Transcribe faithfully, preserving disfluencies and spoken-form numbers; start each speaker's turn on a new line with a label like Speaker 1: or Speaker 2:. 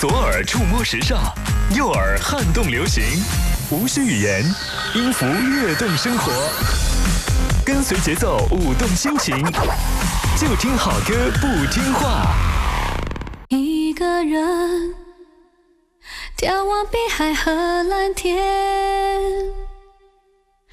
Speaker 1: 左耳触摸时尚，右耳撼动流行，无需语言，音符跃动生活。跟随节奏，舞动心情，就听好歌，不听话。
Speaker 2: 一个人眺望碧海和蓝天。